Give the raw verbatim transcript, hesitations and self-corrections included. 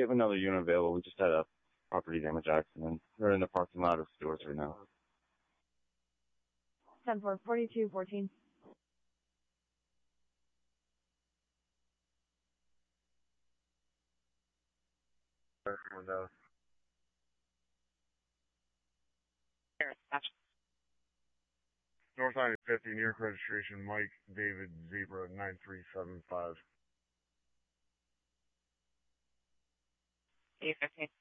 have another unit available. We just had a property damage accident. We're in the parking lot of Stewart's right now. ten four, forty-two fourteen. North nine fifty, New York registration, Mike David Zebra nine three seven five. eight fifteen.